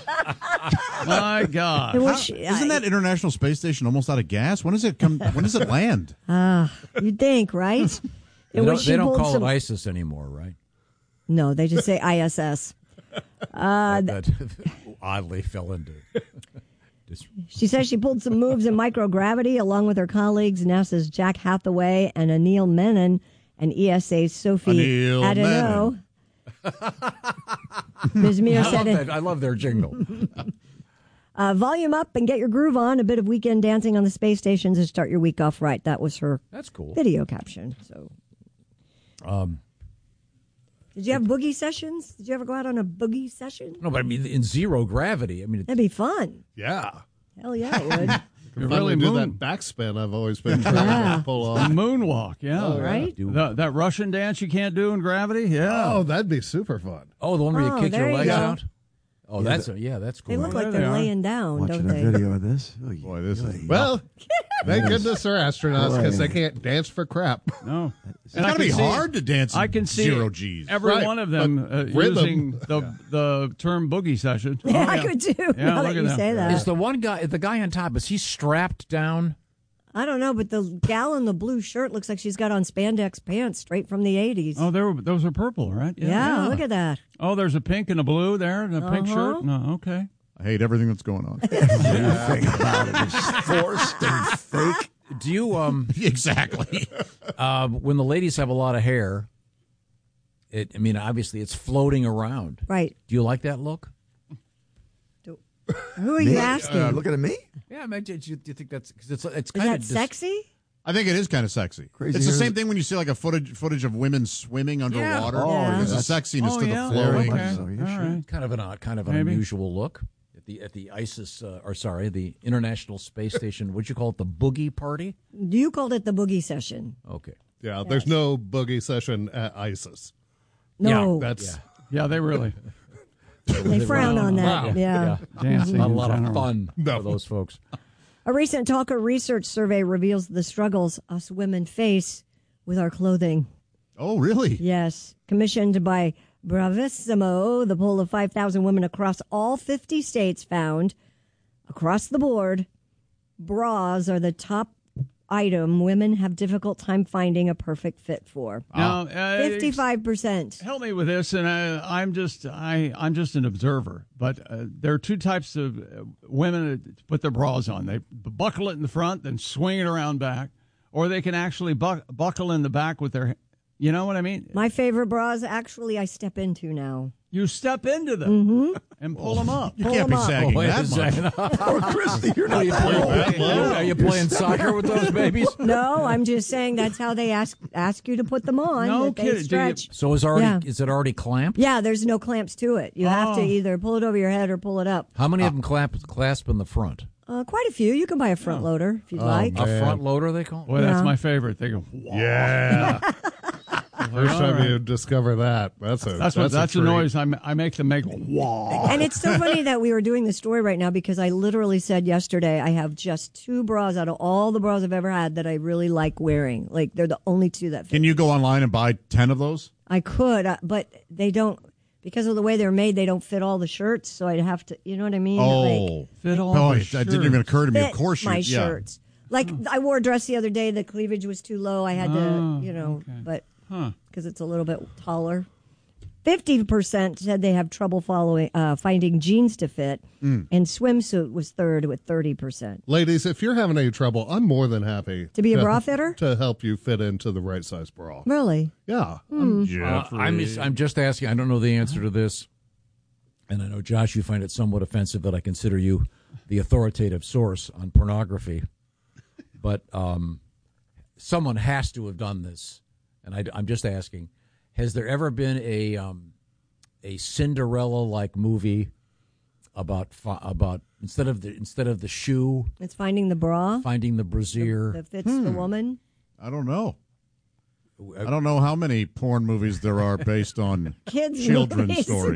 My God, It was How- sh- isn't that International Space Station almost out of gas? When does it come? When does it land? Ah, you'd think, right? They And when don't, she they don't pulled call some- it ISIS anymore, right? No, they just say I S S. Uh, that oddly fell into. Just, She says she pulled some moves in microgravity along with her colleagues, NASA's Jack Hathaway and Anil Menon, and E S A's Sophie Anil Adeno. Miz Meir I, said love it. that. I love their jingle. Uh, volume up and get your groove on. A bit of weekend dancing on the space stations and start your week off right. That was her That's cool. video caption. So, Um, did you have boogie sessions? Did you ever go out on a boogie session? no, but I mean, in zero gravity. I mean, it, That'd be fun. Yeah. Hell yeah, it would. You really really do moon- that backspin I've always been trying Yeah. to pull A off. moonwalk, yeah. Oh, right? That, that Russian dance you can't do in gravity? Yeah. Oh, that'd be super fun. oh, the one where you Oh, kick there your you legs go. out. Oh, Yeah, that's the- a, yeah, that's cool. They look There like they they're are. laying down, Watching don't a they? video of this. Oh, Boy, this is yeah. well. Thank goodness they're astronauts because they can't dance for crap. No. It's got to be hard to dance. I can see zero G's. every Right, one of them but uh, rhythm. using the the term boogie session. Oh, Yeah, I could too. Yeah, now look that at you that. say that. Is the one guy, the guy on top, is he strapped down? I don't know, but the gal in the blue shirt looks like she's got on spandex pants straight from the eighties. Oh, there were, those are purple, right? yeah, look at that. Oh, there's a pink and a blue there, and a pink Uh-huh. shirt. No, okay. I hate everything that's going on. Everything about it is forced and fake. Do you um exactly. uh, when the ladies have a lot of hair? It, I mean, obviously, it's floating around. Right. Do you like that look? Who are Me? you asking? Uh, looking at me? Yeah, I mean, do you, do you think that's because it's it's Is kind that of sexy? I think it is kind of sexy. Crazy it's the hairs. same thing when you see like a footage footage of women swimming underwater. Oh, yeah. There's a That's- sexiness Oh, to yeah. the flowing. Okay. So, yeah, All sure. right. kind of an odd, kind of an Maybe. unusual look at the at the ISIS uh, or sorry, the International Space Station. What'd you call it? The boogie party? You called it the boogie session. Okay. Yeah, there's no boogie session at ISIS. No, That's Yeah, they really. they frown on that. Yeah. Dancing Not a in lot of general. fun No. for those folks. A recent Talker research survey reveals the struggles us women face with our clothing. Oh, really? Yes. Commissioned by Bravissimo, the poll of five thousand women across all fifty states found, across the board, bras are the top item women have difficult time finding a perfect fit for. Now, uh, fifty-five percent. help me with this, and I, I'm just I I'm just an observer. But uh, there are two types of uh, women that put their bras on. They buckle it in the front, then swing it around back, or they can actually buck, buckle in the back with their. You know what I mean? My favorite bras, actually, I step into now. You step into them Mm-hmm. and pull them up. You Pull can't be them up. sagging Wait a that much. second. Oh, Christy, you're not Are you that playing, old. are you playing soccer with those babies? No, I'm just saying that's how they ask ask you to put them on. No that they kidding. Do you- stretch. So is already Yeah. is it already clamped? Yeah, there's no clamps to it. You have to Oh. either pull it over your head or pull it up. How many of them clamp clasp in the front? Uh, quite a few. You can buy a front loader if you'd like. A front loader, they call it? Boy, that's Yeah. my favorite. They go. Wow. yeah. First All time right. you discover that. That's a That's what. that's, That's a the treat. noise I, ma- I make them make. Wow. And it's so funny that we were doing this story right now because I literally said yesterday I have just two bras out of all the bras I've ever had that I really like wearing. Like they're the only two that fit. Can you go online and buy ten of those? I could, uh, but they don't because of the way they're made. They don't fit all the shirts, so I'd have to. You know what I mean? Like, Oh, Fit all oh, the that didn't even occur to me. Of fit course, you. my yeah. shirts. Like I wore a dress the other day. The cleavage was too low. I had Oh, to, you know, okay. but Huh. because it's a little bit taller. Fifty percent said they have trouble following uh, finding jeans to fit, Mm. and swimsuit was third with thirty percent. Ladies, if you're having any trouble, I'm more than happy To be a bra fitter? to help you fit into the right size bra. Really? Yeah. Hmm. Uh, I'm just, I'm just asking. I don't know the answer to this, and I know Josh, you find it somewhat offensive that I consider you the authoritative source on pornography, but um, someone has to have done this, and I, I'm just asking: has there ever been a um, a Cinderella-like movie about fi- about instead of the instead of the shoe, It's finding the bra finding the brassiere? that fits the woman. I don't know. I don't know how many porn movies there are based on Kids children's movies. stories.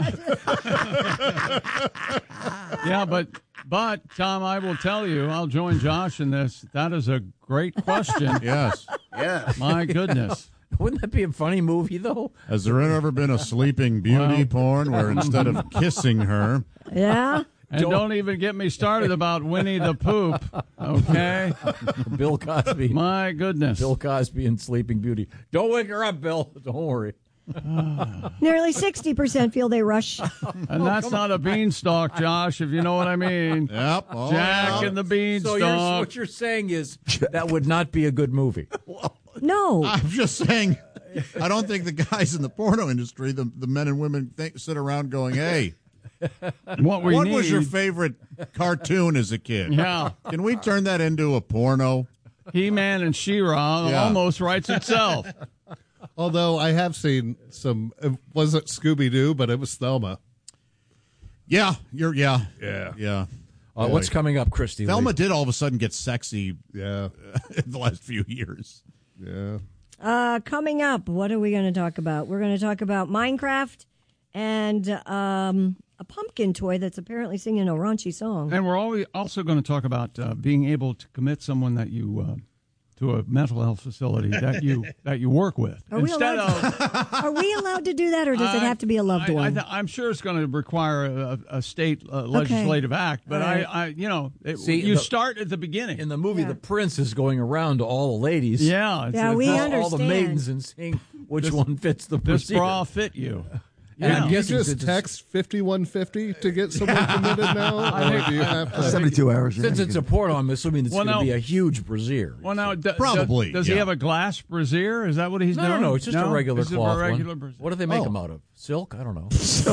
Yeah, but but Tom, I will tell you, I'll join Josh in this. That is a great question. Yes. Yeah. My goodness. Wouldn't that be a funny movie though? Has there ever been a Sleeping Beauty Well- porn where instead of kissing her, Yeah. And don't, even get me started about Winnie the Poop, okay? Bill Cosby. My goodness. Bill Cosby and Sleeping Beauty. Don't wake her up, Bill. Don't worry. Nearly sixty percent feel they rush. And that's not a beanstalk, Josh, if you know what I mean. Yep. Oh, Jack yeah. and the So you're, beanstalk. what you're saying is that would not be a good movie. No. I'm just saying, I don't think the guys in the porno industry, the, the men and women, think, sit around going, hey, What we what need. was your favorite cartoon as a kid? Yeah. Can we turn that into a porno? He-Man and She-Ra Yeah. almost writes itself. Although I have seen some, it wasn't Scooby-Doo, but it was Thelma. Yeah, you're yeah, Yeah. yeah. Uh, Boy. what's coming up, Christy? Thelma Lee? did all of a sudden get sexy. Yeah, in the last few years. Yeah. Uh, coming up, what are we going to talk about? We're going to talk about Minecraft and um, a pumpkin toy that's apparently singing a raunchy song. And we're always also going to talk about uh, being able to commit someone that you uh, to a mental health facility that you that you work with. Are we, Instead allowed of, to, are we allowed to do that, or does it I- have to be a loved I, one? I, I'm sure it's going to require a, a state uh, legislative act, but All right. I, I, you know, it, See, you the- start at the beginning. In the movie, the prince is going around to all the ladies. Yeah, it's Yeah, a- we all, understand. all the maidens and seeing which This- one fits the This brassiere. bra fit you. And I'm Do you guessing just since text fifty-one fifty to get someone committed now? I Or think- do you have to? seventy-two hours. yeah, Since you it's can- a porno, I'm assuming it's Well, going to now- be a huge brassiere. Well, now, d- Probably, Does, does he yeah. have a glass brassiere? Is that what he's no, doing? no, no, it's just a regular It's cloth a regular one. brassiere. What do they make Oh. them out of? Silk? I don't know.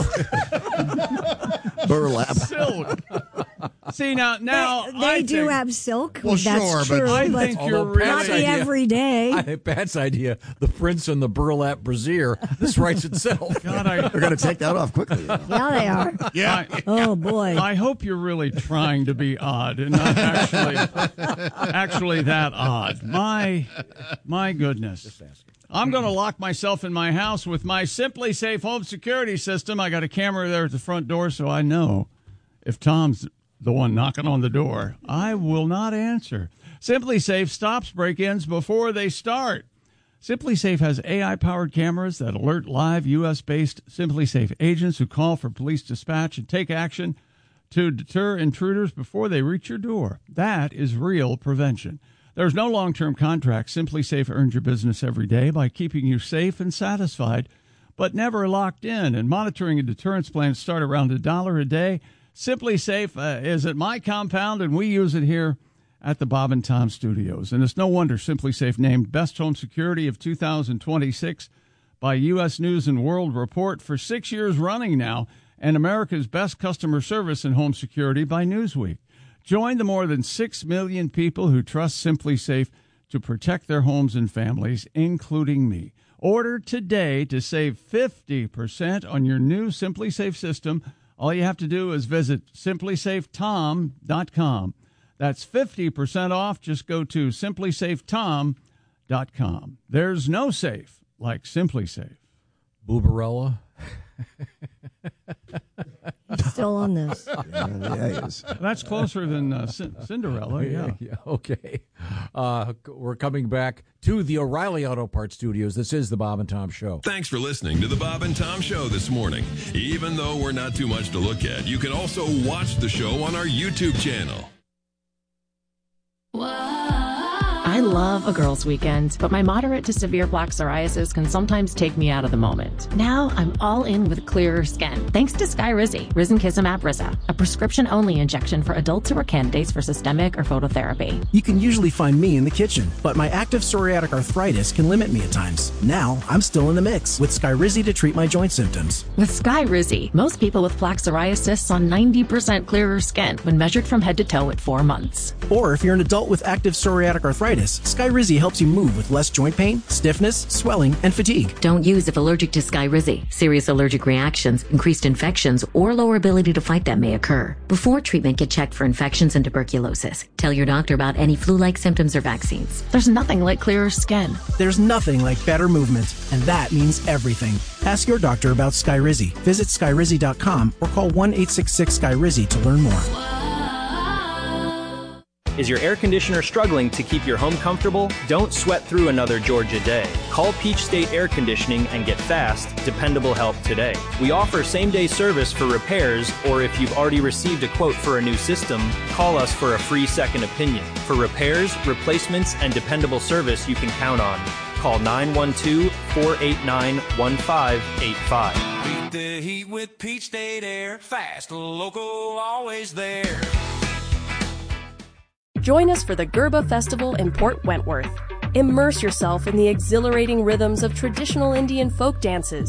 burlap. Silk. See now, now they they I do think, have silk. Well, that's sure, but true, I but think Although you're really. not Pat's the idea- everyday. I think Pat's idea, the prince and the burlap brassiere, this writes itself. God, I, They're going to take that off quickly. you know. Yeah, they are. Yeah. I, Oh boy. I hope you're really trying to be odd and not actually actually that odd. My my goodness. I'm going to lock myself in my house with my Simply Safe home security system. I got a camera there at the front door, so I know if Tom's the one knocking on the door, I will not answer. Simply Safe stops break-ins before they start. Simply Safe has A I-powered cameras that alert live U S-based Simply Safe agents who call for police dispatch and take action to deter intruders before they reach your door. That is real prevention. There's no long-term contract. Simply Safe earns your business every day by keeping you safe and satisfied, but never locked in. And monitoring and deterrence plans start around a dollar a day. Simply Safe uh, is at my compound, and we use it here at the Bob and Tom Studios. And it's no wonder Simply Safe named Best Home Security of two thousand twenty-six by U S News and World Report for six years running now, and America's Best Customer Service in Home Security by Newsweek. Join the more than six million people who trust Simply Safe to protect their homes and families, including me. Order today to save fifty percent on your new Simply Safe system. All you have to do is visit simply safe tom dot com. That's fifty percent off. Just go to simply safe tom dot com. There's no safe like Simply Safe. Boobarella. Still on this. Yeah, yeah, he is. That's closer than uh, C- Cinderella. Yeah. yeah, okay. Uh, we're coming back to the O'Reilly Auto Parts Studios. This is the Bob and Tom Show. Thanks for listening to the Bob and Tom Show this morning. Even though we're not too much to look at, you can also watch the show on our YouTube channel. I love a girls' weekend, but my moderate to severe plaque psoriasis can sometimes take me out of the moment. Now I'm all in with clearer skin, thanks to Skyrizi, Risankizumab Riza, a prescription-only injection for adults who are candidates for systemic or phototherapy. You can usually find me in the kitchen, but my active psoriatic arthritis can limit me at times. Now I'm still in the mix with Skyrizi to treat my joint symptoms. With Skyrizi, most people with plaque psoriasis saw ninety percent clearer skin when measured from head to toe at four months. Or if you're an adult with active psoriatic arthritis, Skyrizi helps you move with less joint pain, stiffness, swelling, and fatigue. Don't use if allergic to Skyrizi. Serious allergic reactions, increased infections, or lower ability to fight them may occur. Before treatment, get checked for infections and tuberculosis. Tell your doctor about any flu-like symptoms or vaccines. There's nothing like clearer skin. There's nothing like better movement, and that means everything. Ask your doctor about Skyrizi. Visit skyrizi dot com or call one eight six six Skyrizi to learn more. Is your air conditioner struggling to keep your home comfortable? Don't sweat through another Georgia day. Call Peach State Air Conditioning and get fast, dependable help today. We offer same-day service for repairs, or if you've already received a quote for a new system, call us for a free second opinion. For repairs, replacements, and dependable service you can count on. Call nine one two, four eight nine, one five eight five. Beat the heat with Peach State Air. Fast, local, always there. Join us for the Gerba Festival in Port Wentworth. Immerse yourself in the exhilarating rhythms of traditional Indian folk dances,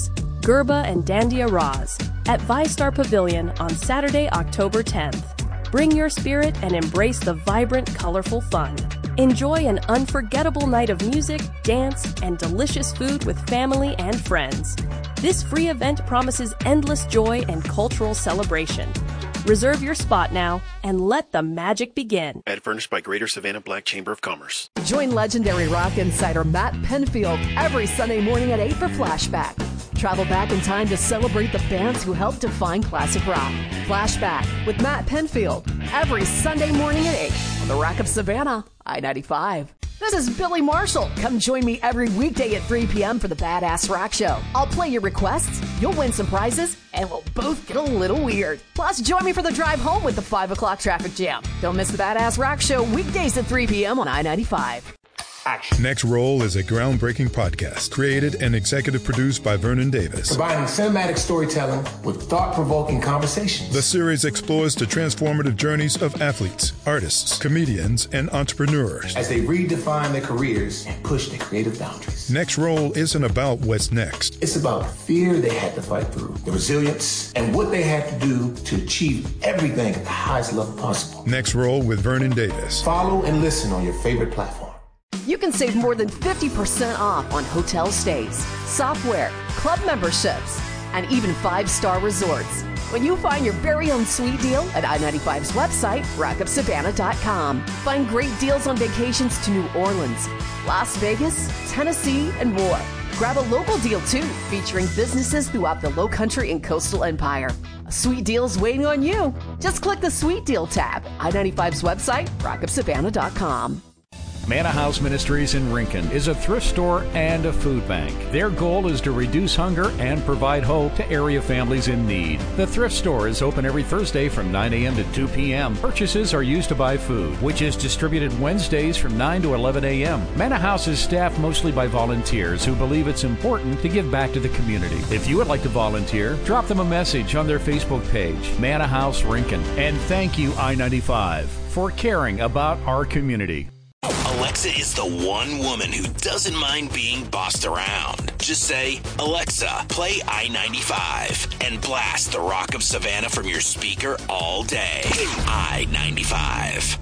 Gerba and Dandia Roz at ViStar Pavilion on Saturday, October tenth. Bring your spirit and embrace the vibrant, colorful fun. Enjoy an unforgettable night of music, dance, and delicious food with family and friends. This free event promises endless joy and cultural celebration. Reserve your spot now and let the magic begin. Ad furnished by Greater Savannah Black Chamber of Commerce. Join legendary rock insider Matt Penfield every Sunday morning at eight for Flashback. Travel back in time to celebrate the bands who helped define classic rock. Flashback with Matt Penfield every Sunday morning at eight on the Rock of Savannah, I ninety-five. This is Billy Marshall. Come join me every weekday at three p.m. for the Badass Rock Show. I'll play your requests, you'll win some prizes, and we'll both get a little weird. Plus, join me for the drive home with the five o'clock traffic jam. Don't miss the Badass Rock Show weekdays at three p.m. on I ninety-five. Action. Next Roll is a groundbreaking podcast created and executive produced by Vernon Davis. Combining cinematic storytelling with thought-provoking conversations. The series explores the transformative journeys of athletes, artists, comedians, and entrepreneurs as they redefine their careers and push their creative boundaries. Next Roll isn't about what's next. It's about the fear they had to fight through, the resilience, and what they had to do to achieve everything at the highest level possible. Next Roll with Vernon Davis. Follow and listen on your favorite platform. You can save more than fifty percent off on hotel stays, software, club memberships, and even five-star resorts when you find your very own sweet deal at I ninety-five's website, rock of savannah dot com. Find great deals on vacations to New Orleans, Las Vegas, Tennessee, and more. Grab a local deal, too, featuring businesses throughout the Lowcountry and Coastal Empire. A sweet deal's waiting on you. Just click the Sweet Deal tab, I ninety-five's website, rock of savannah dot com. Manna House Ministries in Rincon is a thrift store and a food bank. Their goal is to reduce hunger and provide hope to area families in need. The thrift store is open every Thursday from nine a.m. to two p.m. Purchases are used to buy food, which is distributed Wednesdays from nine to eleven a.m. Manna House is staffed mostly by volunteers who believe it's important to give back to the community. If you would like to volunteer, drop them a message on their Facebook page, Manna House Rincon. And thank you, I ninety-five, for caring about our community. Alexa is the one woman who doesn't mind being bossed around. Just say, Alexa, play I ninety-five, and blast the Rock of Savannah from your speaker all day. I ninety-five.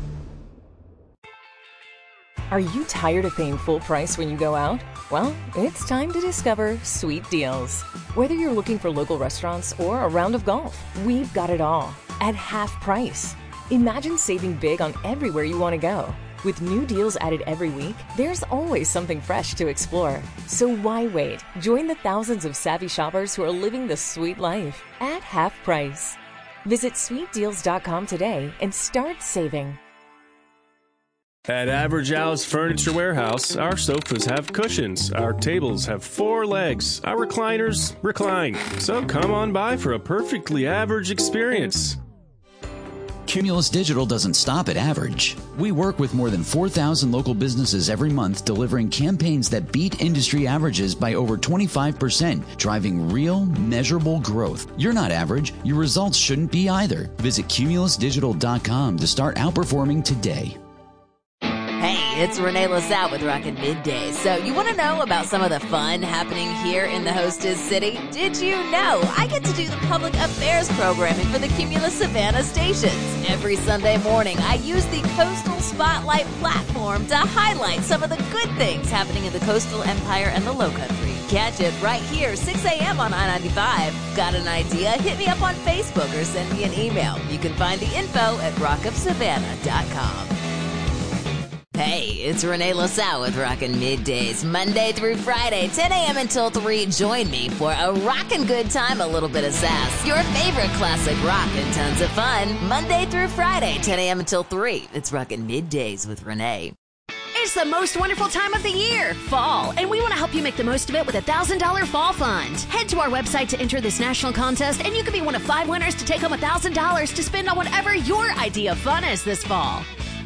Are you tired of paying full price when you go out? Well, it's time to discover Sweet Deals. Whether you're looking for local restaurants or a round of golf, we've got it all at half price. Imagine saving big on everywhere you want to go. With new deals added every week, there's always something fresh to explore. So why wait? Join the thousands of savvy shoppers who are living the sweet life at half price. Visit sweet deals dot com today and start saving. At Average Al's Furniture Warehouse, our sofas have cushions, our tables have four legs, our recliners recline. So come on by for a perfectly average experience. Cumulus Digital doesn't stop at average. We work with more than four thousand local businesses every month, delivering campaigns that beat industry averages by over twenty-five percent, driving real, measurable growth. You're not average. Your results shouldn't be either. Visit cumulus digital dot com to start outperforming today. Hey, it's Renee LaSalle with Rockin' Middays. So you want to know about some of the fun happening here in the hostess city? Did you know I get to do the public affairs programming for the Cumulus Savannah stations? Every Sunday morning, I use the Coastal Spotlight platform to highlight some of the good things happening in the Coastal Empire and the Lowcountry. Catch it right here, six a.m. on I ninety-five. Got an idea? Hit me up on Facebook or send me an email. You can find the info at rock of savannah dot com. Hey, it's Renee LaSalle with Rockin' Middays, Monday through Friday, ten a.m. until three. Join me for a rockin' good time, a little bit of sass, your favorite classic rock, and tons of fun. Monday through Friday, ten a.m. until three. It's Rockin' Middays with Renee. It's the most wonderful time of the year, fall, and we want to help you make the most of it with a one thousand dollars fall fund. Head to our website to enter this national contest, and you can be one of five winners to take home one thousand dollars to spend on whatever your idea of fun is this fall.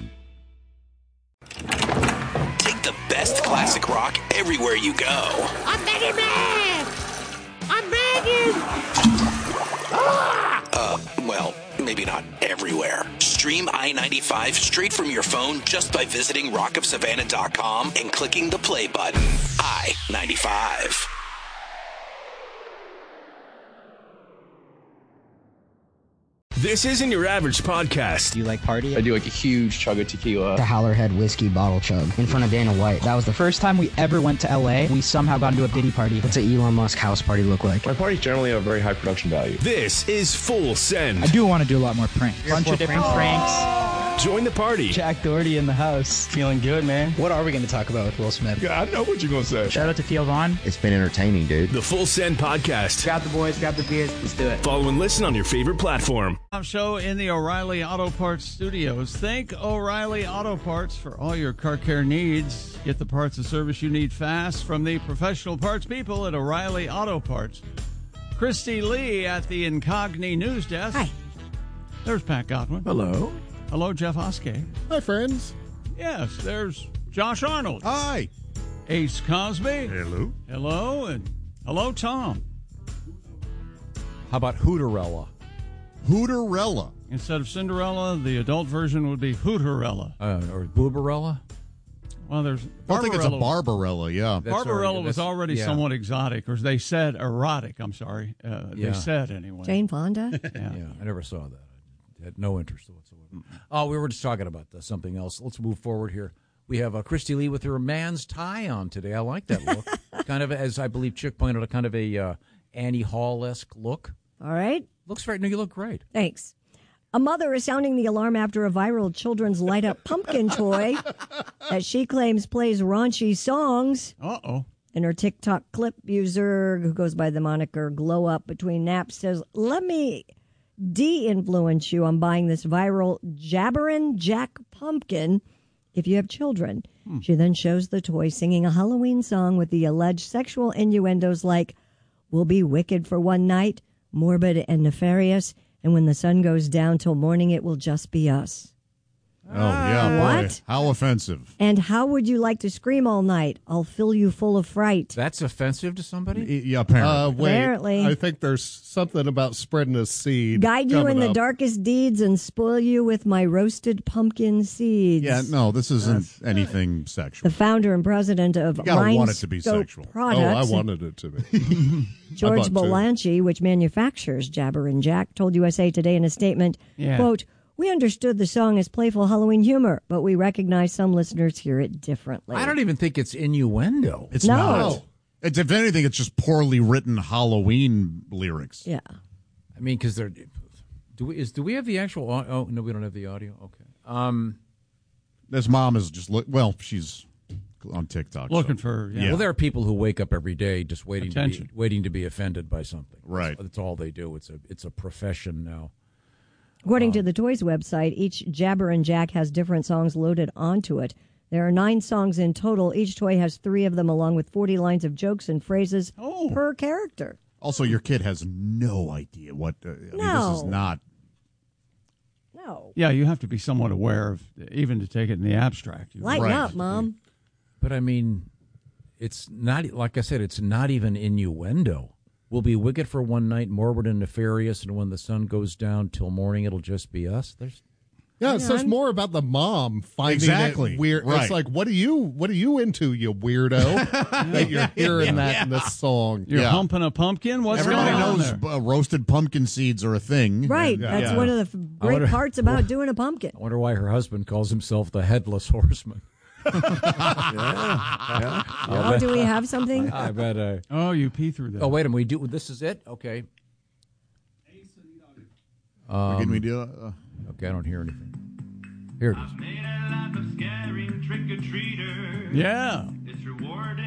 Take the best classic rock everywhere you go. I'm begging, man! I'm begging! Uh, well, maybe not everywhere. Stream I ninety-five straight from your phone just by visiting rock of savannah dot com and clicking the play button. I ninety-five. This isn't your average podcast. Do you like party? I do like a huge chug of tequila. The Howlerhead whiskey bottle chug in front of Dana White. That was the first time we ever went to L A. We somehow got into a Diddy party. What's an Elon Musk house party look like? My parties generally have very high production value. This is Full Send. I do want to do a lot more pranks. A bunch of different pranks. Join the party. Jack Doherty in the house. Feeling good, man. What are we going to talk about with Will Smith? Yeah, I know what you're going to say. Shout out to Theo Vaughn. It's been entertaining, dude. The Full Send Podcast. Grab the boys, grab the beers. Let's do it. Follow and listen on your favorite platform. Show in the O'Reilly Auto Parts studios. Thank O'Reilly Auto Parts for all your car care needs. Get the parts and service you need fast from the professional parts people at O'Reilly Auto Parts. Christy Lee at the Incogni News Desk. Hi. There's Pat Godwin. Hello. Hello, Jeff Oskey. Hi, friends. Yes, there's Josh Arnold. Hi. Ace Cosby. Hello. Hello, and hello, Tom. How about Hooterella? Hooterella. Instead of Cinderella, the adult version would be Hooterella. Uh, or Booberella? Well, there's I think it's a Barbarella, yeah. That's Barbarella already, was already yeah. somewhat exotic, or they said erotic, I'm sorry. Uh, Yeah. They said anyway. Jane Fonda? Yeah. Yeah, I never saw that. I had no interest whatsoever. Oh, we were just talking about uh, something else. Let's move forward here. We have uh, Christy Lee with her man's tie on today. I like that look. Kind of, as I believe Chick pointed out, kind of a uh, Annie Hall-esque look. All right. Looks right. No, you look great. Thanks. A mother is sounding the alarm after a viral children's light-up pumpkin toy that she claims plays raunchy songs. Uh-oh. And her TikTok clip user, who goes by the moniker Glow Up Between Naps, says, let me de-influence you on buying this viral Jabberin' Jack pumpkin if you have children. Hmm. She then shows the toy singing a Halloween song with the alleged sexual innuendos like, we'll be wicked for one night, morbid and nefarious, and when the sun goes down till morning, it will just be us. Oh, yeah, What? boy. How offensive. And how would you like to scream all night? I'll fill you full of fright. That's offensive to somebody? Yeah, apparently. Uh, wait, Apparently. I think there's something about spreading a seed. Guide you in coming the up. darkest deeds and spoil you with my roasted pumpkin seeds. Yeah, no, this isn't anything sexual. The founder and president of You gotta want it to Mindscope be sexual. Products, Oh, I wanted it to be. George I bought two. Belanchi, which manufactures Jabberin' Jack, told U S A Today in a statement, Yeah. quote, we understood the song as playful Halloween humor, but we recognize some listeners hear it differently. I don't even think it's innuendo. It's No. not. It's, if anything, it's just poorly written Halloween lyrics. Yeah. I mean, because they're. Do we is do we have the actual? au- Oh no, we don't have the audio. Okay. Um, This mom is just look. Well, she's on TikTok Looking so. for, yeah. Well, there are people who wake up every day just waiting to be, Attention. waiting to be offended by something. Right. That's, that's all they do. It's a it's a profession now. According to the Toys website, each Jabberin' Jack has different songs loaded onto it. There are nine songs in total. Each toy has three of them, along with forty lines of jokes and phrases Oh. per character. Also, your kid has no idea what. Uh, I mean, this No. is not. No. Yeah, you have to be somewhat aware of, even to take it in the abstract. You Lighten Right. up, Mom. But I mean, it's not like I said. It's not even innuendo. We'll be wicked for one night, morbid and nefarious, and when the sun goes down till morning, it'll just be us. There's Yeah, it Yeah, says I'm- more about the mom finding Exactly. it weird. Right. It's like, what are you? What are you into, you weirdo? that you're hearing that in this song. You're yeah. humping a pumpkin? What's Everybody going on knows there? uh, roasted pumpkin seeds are a thing. Right. Yeah. That's Yeah. one of the f- I great wonder- parts about doing a pumpkin. I wonder why her husband calls himself the Headless Horseman. yeah. Oh, do we have something? I bet. Uh, oh, you pee through that. Oh, wait a minute. We do. This is it. Okay. Um, Can we do? Uh, okay, I don't hear anything. Here it is. Yeah.